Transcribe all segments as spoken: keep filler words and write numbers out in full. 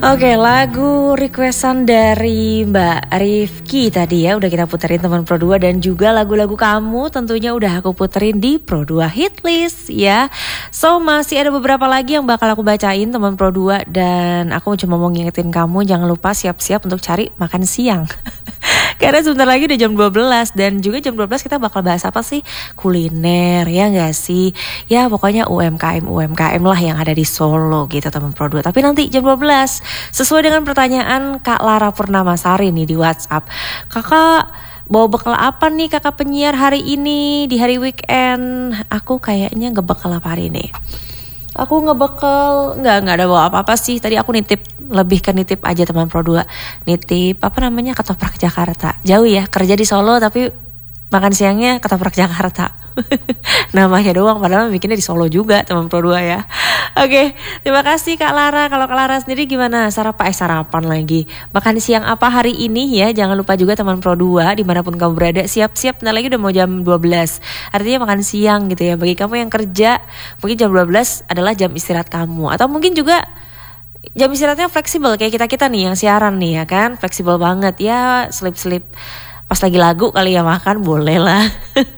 Oke, lagu requestan dari Mbak Rifki tadi ya udah kita puterin teman Pro dua, dan juga lagu-lagu kamu tentunya udah aku puterin di Pro dua Hitlist ya. So masih ada beberapa lagi yang bakal aku bacain teman Pro dua, dan aku cuma mau ngingetin kamu jangan lupa siap-siap untuk cari makan siang. Karena sebentar lagi udah jam dua belas, dan juga jam dua belas kita bakal bahas apa sih? Kuliner ya gak sih? Ya pokoknya U M K M U M K M lah yang ada di Solo gitu teman Pro dua. Tapi nanti jam dua belas sesuai dengan pertanyaan Kak Lara Purnamasari nih di WhatsApp. Kakak bawa bekal apa nih kakak penyiar hari ini di hari weekend? Aku kayaknya gak bakal apa hari ini. Aku ngebekal, nggak nggak ada bawa apa-apa sih. Tadi aku nitip, lebih ke nitip aja teman Pro dua. Nitip apa namanya, ketoprak Jakarta. Jauh ya, kerja di Solo tapi makan siangnya ketoprak Jakarta. Namanya doang, padahal bikinnya di Solo juga teman Pro dua ya. Oke, terima kasih Kak Lara. Kalau Kak Lara sendiri gimana? Sarapan, eh sarapan lagi. Makan siang apa hari ini ya? Jangan lupa juga teman Pro dua dimanapun kamu berada. Siap-siap, bentar lagi udah mau jam dua belas. Artinya makan siang gitu ya. Bagi kamu yang kerja, mungkin jam dua belas adalah jam istirahat kamu. Atau mungkin juga jam istirahatnya fleksibel kayak kita-kita nih yang siaran nih ya kan. Fleksibel banget ya, slip-slip. Pas lagi lagu kali ya makan, boleh lah.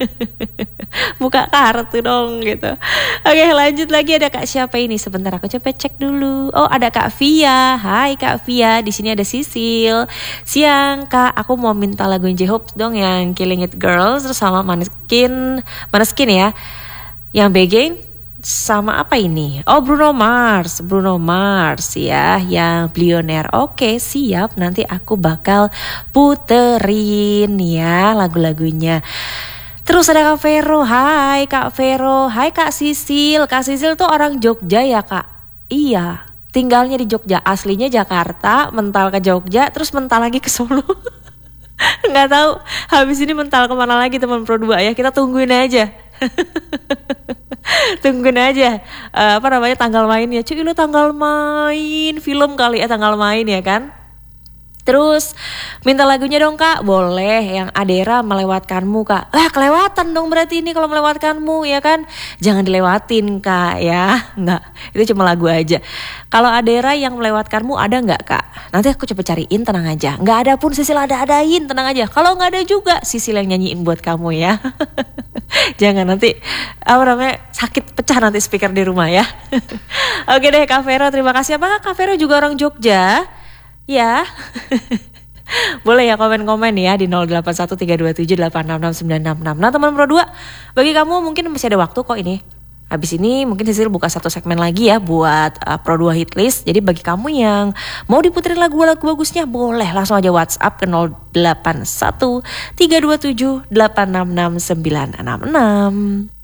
Buka kartu dong gitu. Oke, lanjut lagi, ada Kak siapa ini? Sebentar aku coba cek dulu. Oh, ada Kak Via. Hai Kak Via, di sini ada Sisil. Siang Kak, aku mau minta lagu J-Hope dong yang Killing It Girls, terus sama Maneskin, Maneskin ya. Yang Begin sama apa ini? Oh, Bruno Mars, Bruno Mars ya, yang Billionaire. Oke, siap. Nanti aku bakal puterin ya lagu-lagunya. Terus ada Kak Vero. Hai Kak Vero. Hai Kak Sisil. Kak Sisil tuh orang Jogja ya Kak? Iya, tinggalnya di Jogja. Aslinya Jakarta, mental ke Jogja, terus mental lagi ke Solo. Nggak tahu habis ini mental kemana lagi teman Pro dua ya. Kita tungguin aja. Tungguin aja uh, apa namanya tanggal mainnya. Cuy, lu tanggal main film kali ya, tanggal main ya kan. Terus minta lagunya dong Kak. Boleh, yang Adera Melewatkanmu Kak. Lah kelewatan dong berarti ini kalau Melewatkanmu ya kan. Jangan dilewatin Kak ya. Enggak, itu cuma lagu aja. Kalau Adera yang Melewatkanmu ada nggak Kak? Nanti aku coba cariin, tenang aja. Nggak ada pun Sisil ada-adain, tenang aja. Kalau nggak ada juga Sisil yang nyanyiin buat kamu ya. Jangan nanti apa namanya sakit pecah nanti speaker di rumah ya. Oke deh Kak Vero, terima kasih. Apakah Kak Vero juga orang Jogja? Ya. Boleh ya komen-komen ya di nol delapan satu tiga dua tujuh delapan enam enam sembilan enam enam. Nah teman Pro dua, bagi kamu mungkin masih ada waktu kok ini. Habis ini mungkin Sisil buka satu segmen lagi ya buat uh, Pro dua Hitlist. Jadi bagi kamu yang mau diputerin lagu-lagu bagusnya, boleh langsung aja WhatsApp ke nol delapan satu tiga dua tujuh delapan enam enam sembilan enam enam.